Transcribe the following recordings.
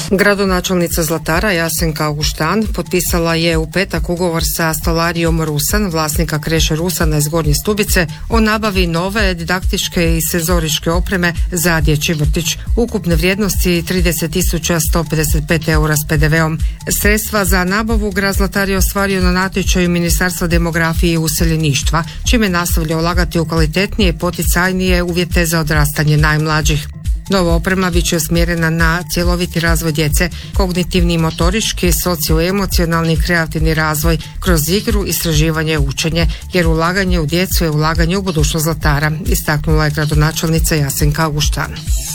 Gradonačelnica Zlatara Jasenka Auguštan potpisala je u petak ugovor sa Stolarijom Rusan, vlasnika Kreše Rusana iz Gornje Stubice, o nabavi nove didaktičke i senzoričke opreme za dječji vrtić. Ukupne vrijednosti 30.155 eura s PDV-om. Sredstva za nabavu grad Zlatar je ostvario na natječaju Ministarstva demografije i useljeništva, čime nastavlja ulagati u kvalitetnije i poticajnije uvjete za odrastanje najmlađih. Nova oprema bit će usmjerena na cjeloviti razvoj djece, kognitivni i motorički, socioemocionalni i kreativni razvoj kroz igru, istraživanje i učenje, jer ulaganje u djecu je ulaganje u budućnost Zlatara, istaknula je gradonačelnica Jasenka Auguštan.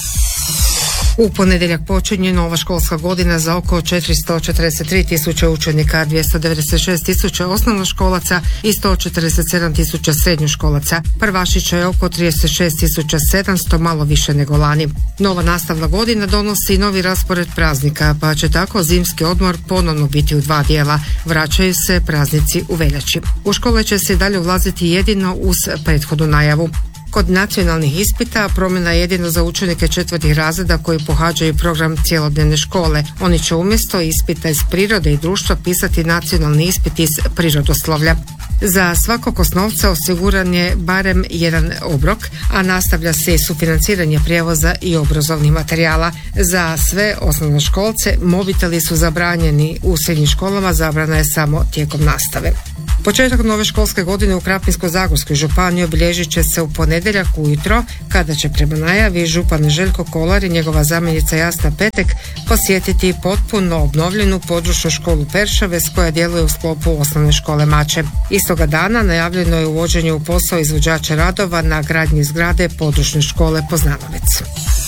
U ponedjeljak počinje nova školska godina za oko 443 tisuće učenika, 296 tisuća osnovnoškolaca i 147 tisuća srednjoškolaca. Prvašića je oko 36 tisuća 700, malo više nego lani. Nova nastavna godina donosi novi raspored praznika, pa će tako zimski odmor ponovno biti u dva dijela. Vraćaju se praznici u veljači. U škole će se dalje ulaziti jedino uz prethodnu najavu. Kod nacionalnih ispita promjena je jedino za učenike četvrtih razreda koji pohađaju program cjelodnevne škole. Oni će umjesto ispita iz prirode i društva pisati nacionalni ispit iz prirodoslovlja. Za svakog osnovca osiguran je barem jedan obrok, a nastavlja se i sufinanciranje prijevoza i obrazovnih materijala. Za sve osnovnoškolce mobiteli su zabranjeni, u srednjim školama zabrana je samo tijekom nastave. Početak nove školske godine u Krapinsko-zagorskoj županiji obilježit će se u ponedjeljak ujutro, kada će prema najavi župan Željko Kolar i njegova zamjenica Jasna Petek posjetiti potpuno obnovljenu područnu školu Peršavec koja djeluje u sklopu osnovne škole Mače. Istoga dana najavljeno je uvođenje u posao izvođača radova na gradnji zgrade područne škole Poznanovec.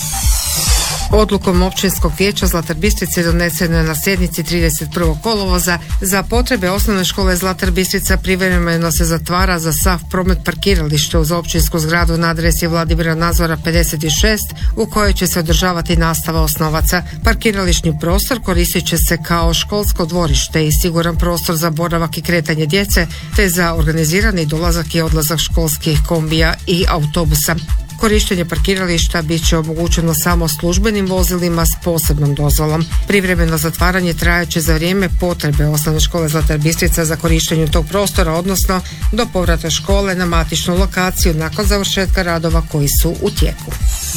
Odlukom općinskog vijeća Zlatar Bistrica doneseno je na sjednici 31. kolovoza za potrebe osnovne škole Zlatar Bistrica privremeno se zatvara za sav promet parkiralište uz općinsku zgradu na adresi Vladimira Nazora 56 u kojoj će se održavati nastava osnovaca. Parkirališni prostor koristit će se kao školsko dvorište i siguran prostor za boravak i kretanje djece te za organizirani dolazak i odlazak školskih kombija i autobusa. Korištenje parkirališta bit će omogućeno samo službenim vozilima s posebnom dozvolom. Privremeno zatvaranje trajaće za vrijeme potrebe osnovne škole Zlatar Bistrica za korištenje tog prostora, odnosno do povrata škole na matičnu lokaciju nakon završetka radova koji su u tijeku.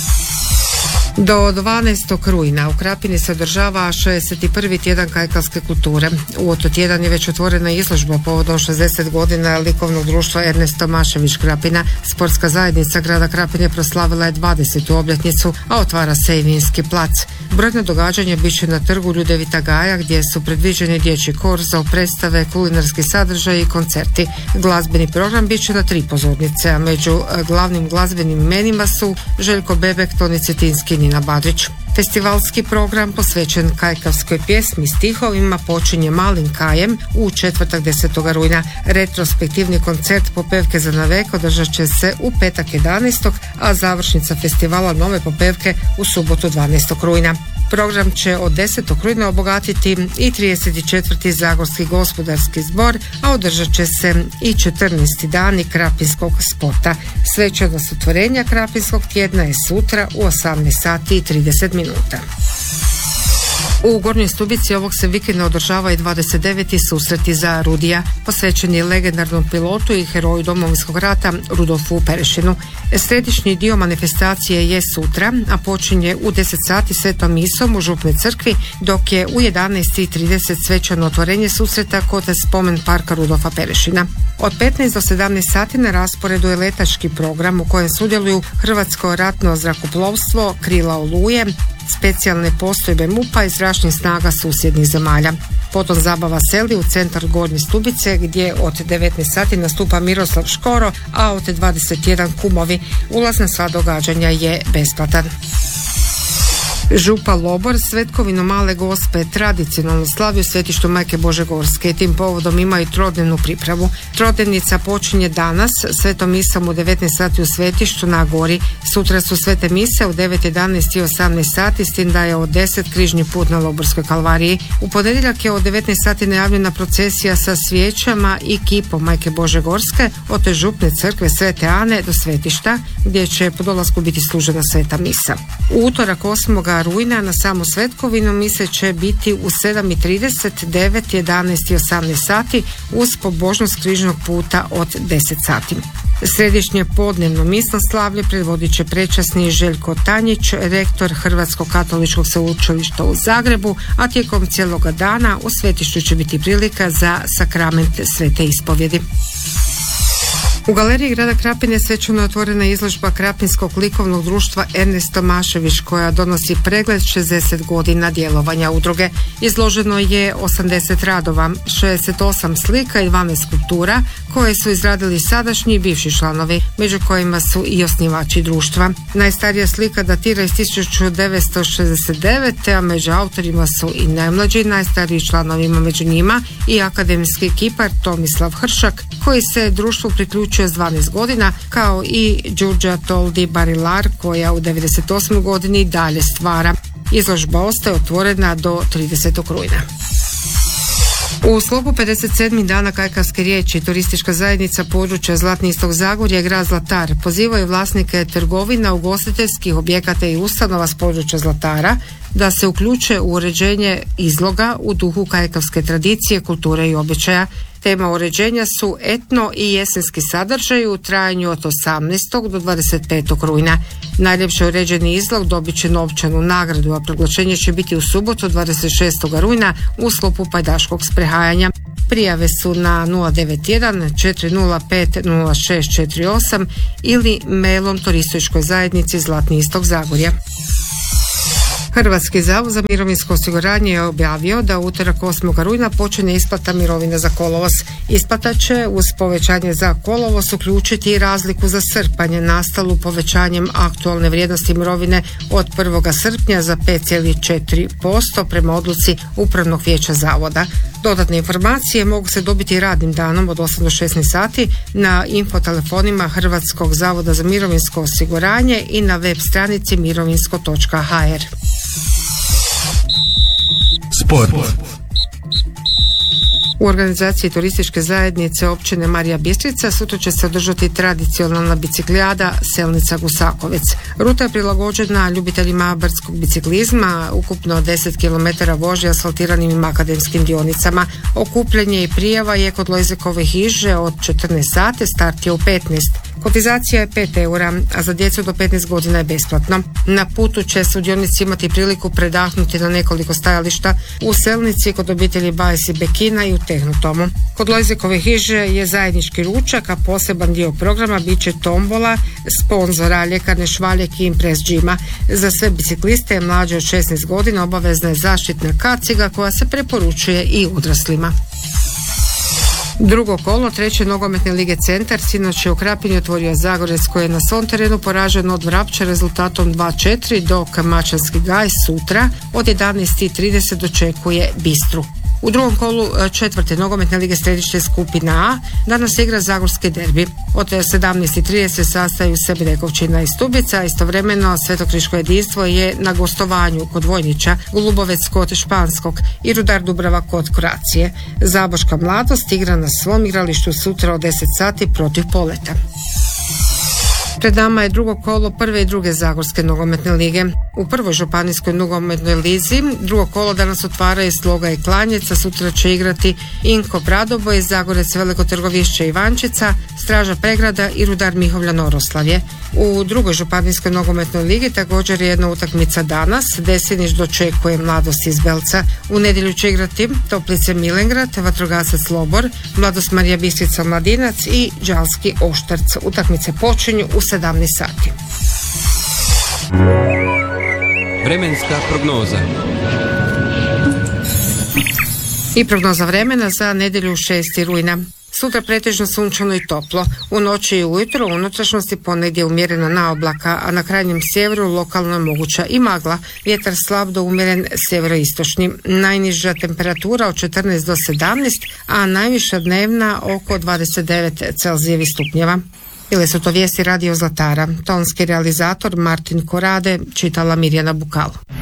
Do 12. rujna u Krapini se održava 61. tjedan kajkavske kulture. U to tjedan je već otvorena izložba povodom 60 godina likovnog društva Ernest Tomašević Krapina. Sportska zajednica grada Krapine proslavila je 20. obljetnicu, a otvara se i vinski plac. Brojna događanja bit će na trgu Ljudevita Gaja gdje su predviđeni dječji korzo, predstave, kulinarski sadržaj i koncerti. Glazbeni program bit će na 3 pozornice, a među glavnim glazbenim imenima su Željko Bebek, Toni Cetinski, Nina Badrić. Festivalski program posvećen kajkavskoj pjesmi i stihovima počinje Malim kajem u četvrtak 10. rujna. Retrospektivni koncert popevke za navek održat će se u petak 11. a završnica festivala Nove popevke u subotu 12. rujna. Program će od 10. rujna obogatiti i 34. Zagorski gospodarski zbor, a održat će se i 14. dani krapinskog sporta. Svečanost otvorenja krapinskog tjedna je sutra u 18 sati i 30 minuta. U Gornjoj Stubici ovog se vikenda održava i 29. susreti za Rudija, posvećeni legendarnom pilotu i heroju Domovinskog rata Rudolfu Perešinu. Središnji dio manifestacije je sutra, a počinje u 10 sati svetom misom u Župnoj crkvi, dok je u 11.30 svečano otvorenje susreta kod spomen parka Rudolfa Perešina. Od 15 do 17 sati na rasporedu je letački program u kojem sudjeluju Hrvatsko ratno zrakoplovstvo, Krila Oluje, specijalne postrojbe MUP-a i zračnih snaga susjednih zemalja. Potom zabava seli u centar Gornje Stubice gdje od 19 sati nastupa Miroslav Škoro, a od 21 kumovi. Ulaz na sva događanja je besplatan. Župa Lobor svetkovino Male Gospe tradicionalno slavi u svetištu Majke Bože Gorske i tim povodom imaju trodnevnu pripravu. Trodnevnica počinje danas svetom misom u 19 sati u svetištu na gori. Sutra su svete mise u 9, 11 i 18 sati, s tim da je od 10 križni put na Loborskoj kalvariji. U ponedjeljak je od 19 sati najavljena procesija sa svijećama i kipom Majke Bože Gorske od Župne crkve Svete Ane do svetišta, gdje će po dolasku biti služena sveta misa. U utorak 8. 14. rujna na samu Svetkovinu mise će biti u 7:30, 9, 11 i 18 sati uz pobožnost križnog puta od 10 sati. Središnje podnevno misno slavlje predvodit će prečasni Željko Tanjić, rektor Hrvatskog katoličkog sveučilišta u Zagrebu, a tijekom cijeloga dana u svetištu će biti prilika za sakrament svete ispovjedi. U galeriji grada Krapine svečano je otvorena izložba Krapinskog likovnog društva Ernest Tomašević koja donosi pregled 60 godina djelovanja udruge. Izloženo je 80 radova, 68 slika i 12 skulptura koje su izradili sadašnji i bivši članovi, među kojima su i osnivači društva. Najstarija slika datira iz 1969. a među autorima su i najmlađi, najstariji članovima među njima i akademski kipar Tomislav Hršak koji se društvu priključio s 12 godina, kao i Đurđa Toldi Barilar koja u 98. godini dalje stvara. Izložba ostaje otvorena do 30. rujna. U sklopu 57. dana kajkavske riječi turistička zajednica područja Zlatni istok Zagorja i grad Zlatar pozivaju vlasnike trgovina, ugostiteljskih objekata i ustanova s područja Zlatara da se uključe u uređenje izloga u duhu kajkavske tradicije, kulture i običaja. Tema uređenja su etno i jesenski sadržaj u trajanju od 18. do 25. rujna. Najljepše uređeni izlog dobit će novčanu nagradu, a proglašenje će biti u subotu 26. rujna u sklopu pajdaškog sprehajanja. Prijave su na 091 405 0648 ili mailom turističkoj zajednici Zlatni istok Zagorja. Hrvatski zavod za mirovinsko osiguranje je objavio da u utorak 8. rujna počinje isplata mirovina za kolovoz. Isplata će uz povećanje za kolovoz uključiti i razliku za srpanj nastalu povećanjem aktualne vrijednosti mirovine od 1. srpnja za 5,4% prema odluci Upravnog vijeća zavoda. Dodatne informacije mogu se dobiti radnim danom od 8 do 16 sati na infotelefonima Hrvatskog zavoda za mirovinsko osiguranje i na web stranici mirovinsko.hr. Sport. U organizaciji turističke zajednice općine Marija Bistrica sutra će se održati tradicionalna biciklijada Selnica Gusakovec. Ruta je prilagođena ljubiteljima brdskog biciklizma, ukupno 10 km vožnje asfaltiranim i makadamskim dionicama. Okupljanje i prijava je kod Lojzekove hiže od 14 sati, start je u 15. Kotizacija je 5 eura, a za djecu do 15 godina je besplatno. Na putu će sudionici imati priliku predahnuti na nekoliko stajališta u Selnici, kod obitelji Bajs i Bekina i u Tehnotomu. Kod Lojzekove hiže je zajednički ručak, a poseban dio programa bit će tombola sponzora ljekarne Švaljek i Impress Gyma. Za sve bicikliste mlađe od 16 godina obavezna je zaštitna kaciga koja se preporučuje i odraslima. Drugo kolo treće nogometne lige Centar sinoć je u Krapini otvorio Zagorec koji je na svom terenu poražen od Vrapča rezultatom 2-4, dok Mačanski Gaj sutra od 11:30 dočekuje Bistru. U drugom kolu četvrte nogometne lige Središte skupina A danas se igra Zagorski derbi. Od 17:30 sastaju se Bedekovčina i Stubica, istovremeno Svetokriško jedinstvo je na gostovanju kod Vojnića, Glubovec kod Španskog i Rudar Dubrava kod Kroacije. Zaboška mladost igra na svom igralištu sutra od 10 sati protiv Poleta. Pred nama je drugo kolo prve i druge Zagorske nogometne lige. U prvoj županijskoj nogometnoj lizi drugo kolo danas otvaraju Sloga i Klanjec, a sutra će igrati Inko Pradoboj, Zagorec Veliko Trgovišće Ivančica, Straža Pregrada i Rudar Mihovljan Oroslavje. U drugoj županijskoj nogometnoj ligi također je jedna utakmica danas. Desinić dočekuje Mladost iz Belca. U nedjelju će igrati Toplice Milengrad, Vatrogasac Lobor, Mladost Marija Bistrica Mladinac i Đalski Oštarc. Utakmice počinju u 17 sati. Vremenska prognoza. I prognoza vremena za nedjelju 6. rujna. Sutra pretežno sunčano i toplo. U noći i ujutro u unutrašnjosti ponegdje umjerena naoblaka, a na krajnjem sjeveru lokalno je moguća i magla. Vjetar slab do umjeren sjeveroistočni. Najniža temperatura od 14 do 17, a najviša dnevna oko 29 Celzijevih stupnjeva. Bile su to vijesti Radio Zlatara. Tonski realizator Martin Korade, čitala Mirjana Bukal.